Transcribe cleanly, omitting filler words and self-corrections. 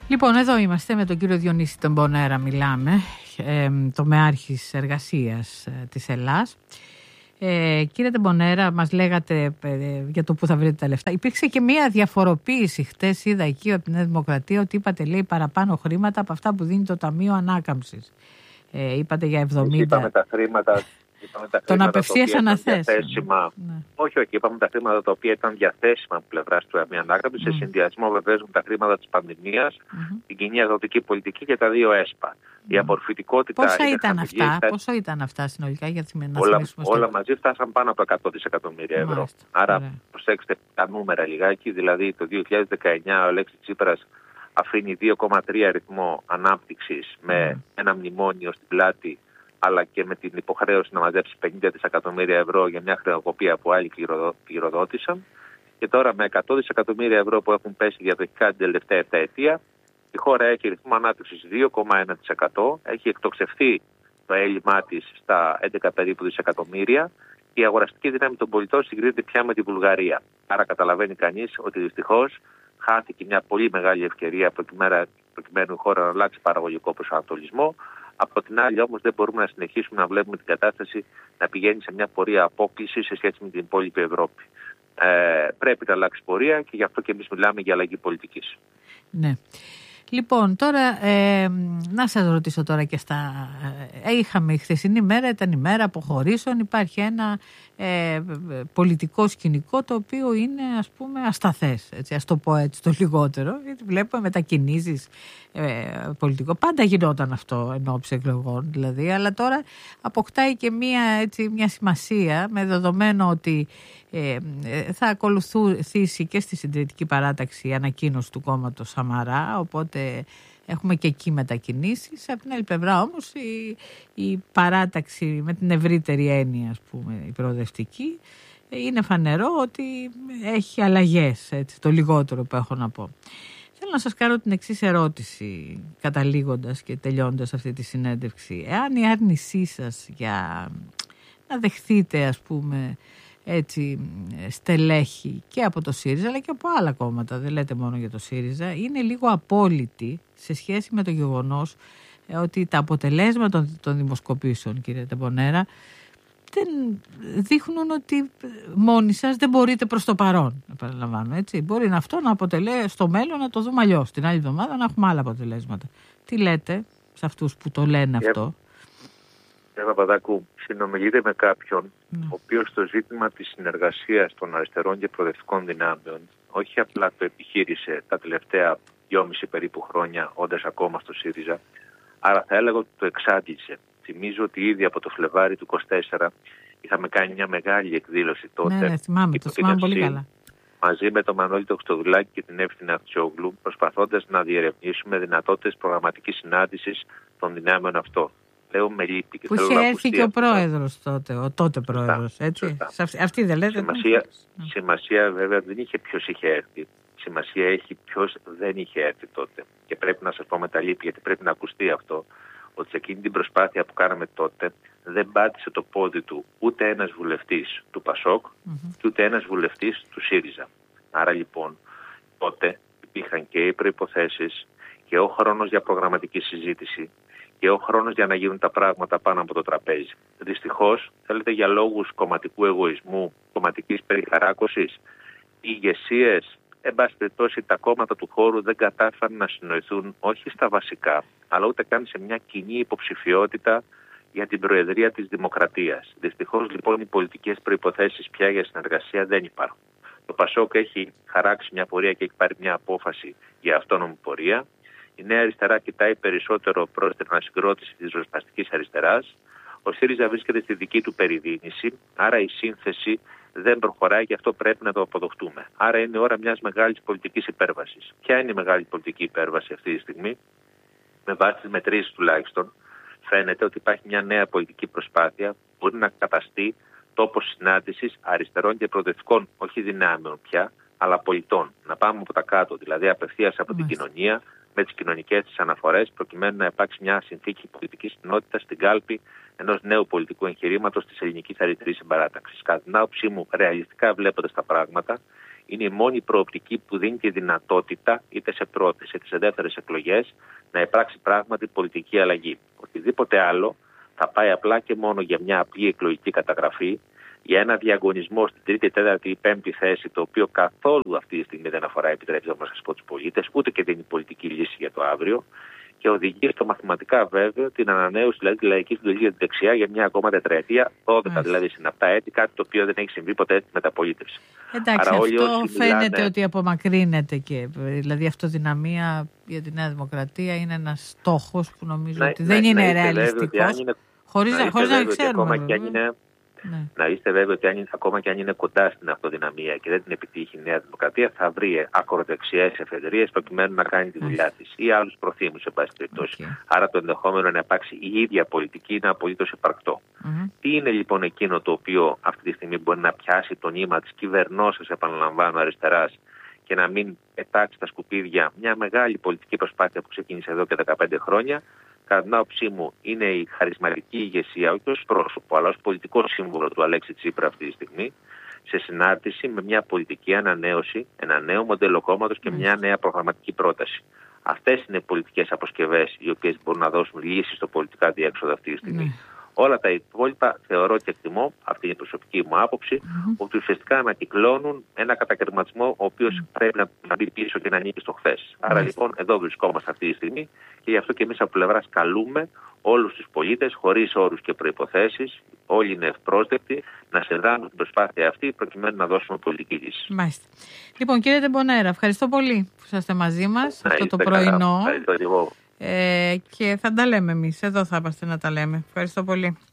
Λοιπόν, εδώ είμαστε με τον κύριο Διονύση Τεμπονέρα, μιλάμε, τομεάρχης εργασίας της Ελλάς. Κύριε Τεμπονέρα, μας λέγατε για το που θα βρείτε τα λεφτά. Υπήρξε και μία διαφοροποίηση χτες, είδα εκεί από την Νέα Δημοκρατία, ότι είπατε, λέει, παραπάνω χρήματα από αυτά που δίνει το Ταμείο Ανάκαμψης. Είπατε για 70. Είπαμε τα χρήματα. Τον απευθείας αναθέσιμο. Ναι. Όχι, είπαμε τα χρήματα τα οποία ήταν διαθέσιμα από πλευράς του Ταμείου Ανάκαμψης, σε συνδυασμό βεβαίως με τα χρήματα της πανδημίας, την κοινή αγροτική πολιτική και τα 2 ΕΣΠΑ. Η απορροφητικότητα. Πόσο ήταν αυτά συνολικά, για όλα μαζί φτάσαν πάνω από 100 δισεκατομμύρια ευρώ. Άρα, προσέξτε τα νούμερα λιγάκι. Δηλαδή, το 2019 ο Αλέξης Τσίπρας αφήνει 2,3 ρυθμό ανάπτυξης με ένα μνημόνιο στην πλάτη, αλλά και με την υποχρέωση να μαζέψει 50 δισεκατομμύρια ευρώ για μια χρεοκοπία που άλλοι κληροδότησαν. Και τώρα με 100 δισεκατομμύρια ευρώ που έχουν πέσει διαδοχικά την τελευταία 7 ετία, η χώρα έχει ρυθμό ανάπτυξης 2,1%, έχει εκτοξευθεί το έλλειμμά της στα 11 περίπου δισεκατομμύρια. Η αγοραστική δύναμη των πολιτών συγκρίνεται πια με τη Βουλγαρία. Άρα καταλαβαίνει κανείς ότι δυστυχώς χάθηκε μια πολύ μεγάλη ευκαιρία προκειμένου η χώρα να αλλάξει παραγωγικό προσανατολισμό. Από την άλλη, όμως, δεν μπορούμε να συνεχίσουμε να βλέπουμε την κατάσταση να πηγαίνει σε μια πορεία απόκληση σε σχέση με την υπόλοιπη Ευρώπη. Πρέπει να αλλάξει πορεία και γι' αυτό και εμείς μιλάμε για αλλαγή πολιτικής. Ναι. Λοιπόν, τώρα να σας ρωτήσω τώρα και στα... είχαμε η χθεσινή μέρα, ήταν η μέρα αποχωρήσεων, υπάρχει ένα πολιτικό σκηνικό το οποίο είναι, ας πούμε, ασταθές, έτσι, ας το πω έτσι το λιγότερο, γιατί βλέπουμε μετακινήσεις πολιτικό. Πάντα γινόταν αυτό εν ώψη εκλογών δηλαδή, αλλά τώρα αποκτάει και μια σημασία, με δεδομένο ότι θα ακολουθήσει και στη συντηρητική παράταξη η ανακοίνωση του κόμματος Σαμαρά, οπότε έχουμε και εκεί μετακινήσεις. Από την άλλη πλευρά όμως η παράταξη με την ευρύτερη έννοια, ας πούμε, η προοδευτική, είναι φανερό ότι έχει αλλαγές, έτσι, το λιγότερο που έχω να πω. Θέλω να σας κάνω την εξής ερώτηση, καταλήγοντας και τελειώντας αυτή τη συνέντευξη. Εάν η άρνησή σας για να δεχθείτε, ας πούμε, έτσι, στελέχη και από το ΣΥΡΙΖΑ αλλά και από άλλα κόμματα, δεν λέτε μόνο για το ΣΥΡΙΖΑ, είναι λίγο απόλυτη σε σχέση με το γεγονός ότι τα αποτελέσματα των δημοσκοπήσεων, κύριε Τεμπονέρα, δεν δείχνουν ότι μόνοι σας δεν μπορείτε προς το παρόν, επαναλαμβάνω, έτσι. Μπορεί αυτό να αποτελεί στο μέλλον, να το δούμε αλλιώς, την άλλη εβδομάδα να έχουμε άλλα αποτελέσματα. Τι λέτε σε αυτούς που το λένε αυτό? Κύριε Παπαδάκου, συνομιλείτε με κάποιον ο οποίος το ζήτημα της συνεργασίας των αριστερών και προοδευτικών δυνάμεων όχι απλά το επιχείρησε τα τελευταία 2,5 περίπου χρόνια, όντας ακόμα στο ΣΥΡΙΖΑ, άρα θα έλεγα ότι το εξάντλησε. Θυμίζω ότι ήδη από το Φλεβάρι του 2024 είχαμε κάνει μια μεγάλη εκδήλωση τότε. Ναι, θυμάμαι, το θυμάμαι πολύ καλά. Μαζί με τον Μανώλη Χριστοδουλάκη και την Εύθυνα Αυτιόγλου, προσπαθώντας να διερευνήσουμε δυνατότητες προγραμματικής συνάντησης των δυνάμεων αυτών. Λέω με λύπη. Που είχε έρθει και ο πρόεδρος τότε, ο τότε πρόεδρος, έτσι. Αυτή δεν λέτε? Σημασία βέβαια δεν είχε ποιος είχε έρθει. Σημασία έχει ποιος δεν είχε έρθει τότε. Και πρέπει να σας πω με τα λύπη, γιατί πρέπει να ακουστεί αυτό, ότι σε εκείνη την προσπάθεια που κάναμε τότε δεν πάτησε το πόδι του ούτε ένας βουλευτής του ΠΑΣΟΚ και ούτε ένας βουλευτής του ΣΥΡΙΖΑ. Άρα λοιπόν τότε υπήρχαν και οι προϋποθέσεις και ο χρόνος για προγραμματική συζήτηση και ο χρόνος για να γίνουν τα πράγματα πάνω από το τραπέζι. Δυστυχώς, θέλετε, για λόγους κομματικού εγωισμού, κομματικής περιχαράκωσης, οι ηγεσίες, εν πάση περιπτώσει, τα κόμματα του χώρου δεν κατάφεραν να συνοηθούν όχι στα βασικά, αλλά ούτε καν σε μια κοινή υποψηφιότητα για την προεδρία της Δημοκρατίας. Δυστυχώς, λοιπόν, οι πολιτικές προϋποθέσεις πια για συνεργασία δεν υπάρχουν. Το ΠΑΣΟΚ έχει χαράξει μια πορεία και έχει πάρει μια απόφαση για αυτόνομη πορεία. Η Νέα Αριστερά κοιτάει περισσότερο προς την ανασυγκρότηση της ριζοσπαστικής αριστεράς. Ο ΣΥΡΙΖΑ βρίσκεται στη δική του περιδίνηση, άρα η σύνθεση δεν προχωράει και αυτό πρέπει να το αποδοχτούμε. Άρα είναι ώρα μιας μεγάλης πολιτικής υπέρβασης. Ποια είναι η μεγάλη πολιτική υπέρβαση αυτή τη στιγμή? Με βάση τις μετρήσεις τουλάχιστον, φαίνεται ότι υπάρχει μια νέα πολιτική προσπάθεια που μπορεί να καταστεί τόπος συνάντησης αριστερών και προοδευτικών, όχι δυνάμεων πια, αλλά πολιτών. Να πάμε από τα κάτω, δηλαδή απευθείας από την κοινωνία, με τις κοινωνικές της αναφορές, προκειμένου να υπάρξει μια συνθήκη πολιτικής κοινότητας στην κάλπη ενός νέου πολιτικού εγχειρήματος της ελληνικής αριστερής συμπαράταξης. Κατά την άποψή μου, ρεαλιστικά βλέποντας τα πράγματα, Είναι η μόνη προοπτική που δίνει τη δυνατότητα, είτε σε πρώτες είτε σε δεύτερες εκλογές, να υπάρξει πράγματι πολιτική αλλαγή. Οτιδήποτε άλλο θα πάει απλά και μόνο για μια απλή εκλογική καταγραφή, για ένα διαγωνισμό στην τρίτη, τέταρτη ή πέμπτη θέση, το οποίο καθόλου αυτή τη στιγμή δεν αφορά, επιτρέψτε μου να σας πω, τους πολίτες, ούτε και δίνει πολιτική λύση για το αύριο, και οδηγεί στο μαθηματικά βέβαιο την ανανέωση δηλαδή, τη λαϊκή συντολή για τη δεξιά για μια ακόμα τετραετία, 12 δηλαδή συναπτά έτη, κάτι το οποίο δεν έχει συμβεί ποτέ στη μεταπολίτευση. Εντάξει, άρα, αυτό φαίνεται ότι απομακρύνεται και δηλαδή η αυτοδυναμία για τη Νέα Δημοκρατία είναι ένας στόχος που νομίζω ότι δεν είναι ρεαλιστικός. Χωρίς να ξέρουμε. Να είστε βέβαιοι ότι ακόμα και αν είναι κοντά στην αυτοδυναμία και δεν την επιτύχει η Νέα Δημοκρατία, θα βρει ακροδεξιές εφεδρείες προκειμένου να κάνει τη δουλειά της ή άλλους προθήμους, σε πάση περιπτώσει. Άρα το ενδεχόμενο να υπάρξει η ίδια πολιτική είναι απολύτως υπαρκτό. Τι είναι λοιπόν εκείνο το οποίο αυτή τη στιγμή μπορεί να πιάσει το νήμα της κυβερνώσεως, επαναλαμβάνω, αριστεράς και να μην πετάξει στα σκουπίδια μια μεγάλη πολιτική προσπάθεια που ξεκίνησε εδώ και 15 χρόνια. Κατά την άποψή μου, είναι η χαρισματική ηγεσία, όχι ως πρόσωπο, αλλά ως πολιτικό σύμβολο του Αλέξη Τσίπρα αυτή τη στιγμή, σε συνάρτηση με μια πολιτική ανανέωση, ένα νέο μοντέλο κόμματος και μια νέα προγραμματική πρόταση. Αυτές είναι οι πολιτικές αποσκευές οι οποίες μπορούν να δώσουν λύσεις στο πολιτικά διέξοδο αυτή τη στιγμή. Όλα τα υπόλοιπα θεωρώ και εκτιμώ, αυτή είναι η προσωπική μου άποψη, ότι ουσιαστικά ανακυκλώνουν ένα κατακαιρματισμό ο οποίος πρέπει να μπει πίσω και να ανήκει στο χθες. Άρα λοιπόν εδώ βρισκόμαστε αυτή τη στιγμή και γι' αυτό και εμείς από πλευράς καλούμε όλους τους πολίτες, χωρίς όρους και προϋποθέσεις, όλοι είναι ευπρόσδεκτοι, να συνδράμουν την προσπάθεια αυτή προκειμένου να δώσουμε πολιτική λύση. Μάλιστα. Λοιπόν, κύριε Τεμπονέρα, ευχαριστώ πολύ που είσαστε μαζί μας αυτό το πρωινό. Και θα τα λέμε εμείς. Εδώ θα είμαστε να τα λέμε. Ευχαριστώ πολύ.